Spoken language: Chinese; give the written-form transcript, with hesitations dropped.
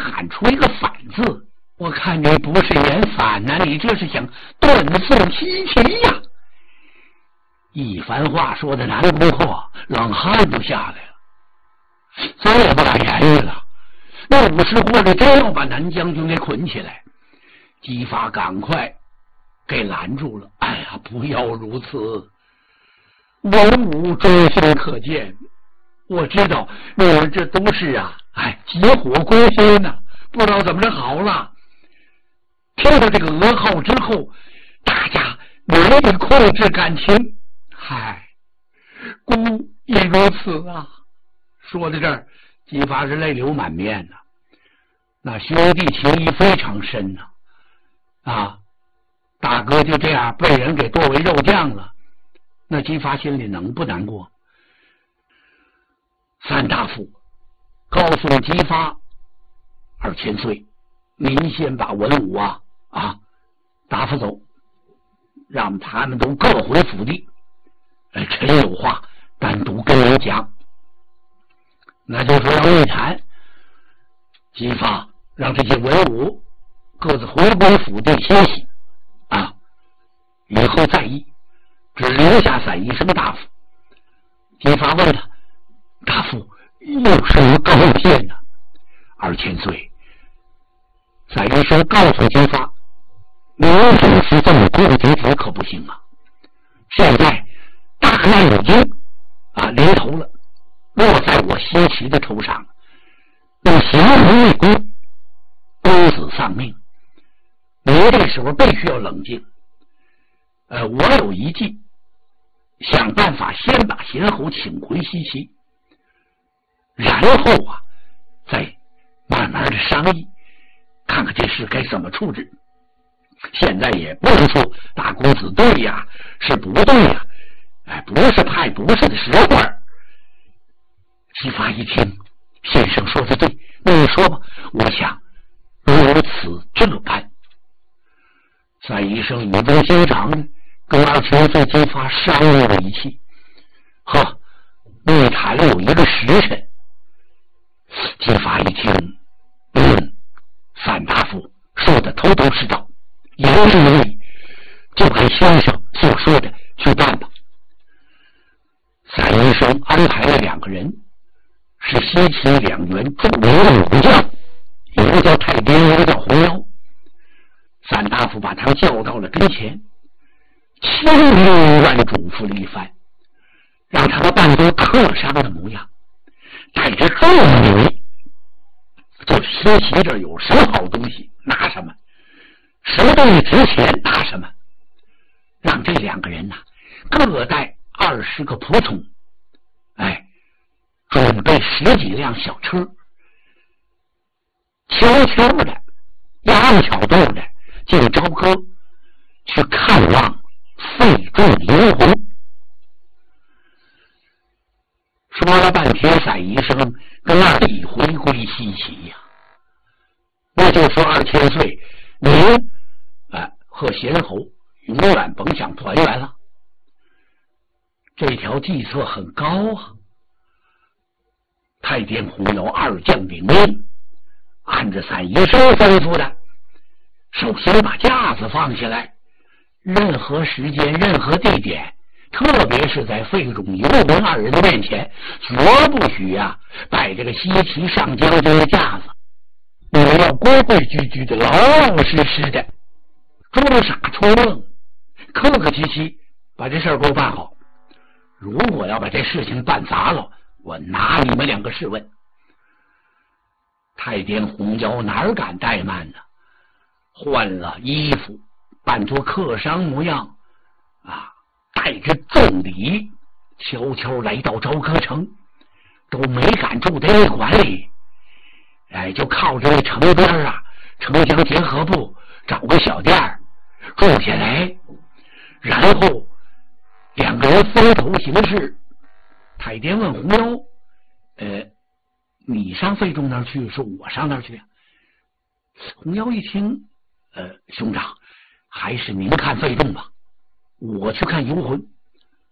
喊出一个反字，我看你不是演反呢，你这是想断送西岐呀！一番话说的南宫拓冷汗都下来了，再也不敢言语了。那武士过来真要把南将军给捆起来，姬发赶快给拦住了。哎呀，不要如此，文武忠心可见，我知道你们这都是急火攻心呢，不知道怎么着好了。听到这个噩耗之后，大家难以控制感情。嗨，孤也如此啊！说到这儿，姬发是泪流满面呐。那兄弟情谊非常深呐，大哥就这样被人给剁为肉酱了，那姬发心里能不难过？三大夫告诉姬发2000岁，您先把文武打发走，让他们都各回府地。臣有话单独跟人讲。那就说要内谈，姬发让这些文武各自回归府地休息以后再议，只留下散宜生大夫。姬发问他：大夫有什么高见呢？2000岁，散宜生告诉姬发：您只是这么过节节可不行啊！现在大难已经临头了，落在我西岐的头上，你行不未归，公子丧命，您这时候必须要冷静。我有一计，想办法先把贤侯请回西岐，然后再慢慢的商议，看看这事该怎么处置。现在也不能说大公子对呀，是不对呀，不是派不是的时候。姬发一听，先生说的对，你说吧。我想如此这般。散宜生语重心长的跟2000岁姬发商量了一气。内谈了有1个时辰。姬发一听，范大夫说的头头是道，言之有理，就按先生所说的去办吧。散宜生安排了2个人，是西岐2员著名的武将，一个叫太颠，一个叫红腰。范大夫把他们叫到了跟前，轻软嘱咐了一番，让他们扮作客商的模样，带着重礼，就是西岐这有什么好东西拿什么，什么东西值钱拿什么，让这2个人各带20个仆从，准备10几辆小车，悄悄的压了巧动的进朝歌去看望费仲灵魂。说了半天，散宜生跟2弟回归西岐呀，那就说2000岁，您和贤侯永远甭想团圆了。这条计策很高啊！太监红腰2将领命，按着散宜生吩咐的，首先把架子放下来，任何时间任何地点，特别是在费仲尤文2人的面前，绝不许摆这个西岐上将军的架子，你们要规规矩矩的，老老实实的，装傻充愣，客客气气把这事儿给我办好。如果要把这事情办砸了，我拿你们2个试问。太监红腰哪敢怠慢呢？换了衣服，扮作客商模样带着重礼，悄悄来到朝歌城，都没敢住在驿馆里，就靠着那城边城乡结合部找个小店住下来，然后2个人分头行事。太监问红腰：你上费仲那儿去，是我上那儿去呀？红腰一听，兄长，还是您看费仲吧，我去看游魂。